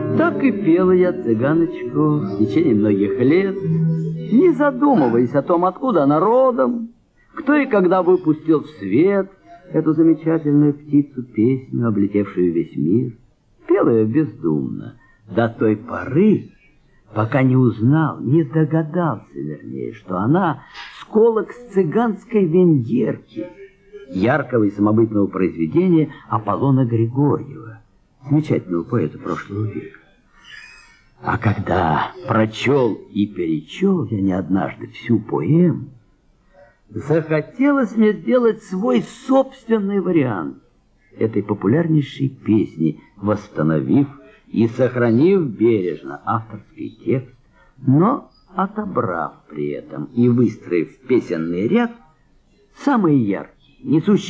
Так и пела я цыганочку в течение многих лет, не задумываясь о том, откуда она родом, кто и когда выпустил в свет эту замечательную птицу, песню, облетевшую весь мир. Пела я бездумно до той поры, пока не узнал, не догадался, вернее, что она сколок с цыганской венгерки, яркого и самобытного произведения Аполлона Григорьева, замечательного поэта прошлого века. А когда прочел и перечел я не однажды всю поэму, захотелось мне сделать свой собственный вариант этой популярнейшей песни, восстановив и сохранив бережно авторский текст, но отобрав при этом и выстроив в песенный ряд самые яркие, несущие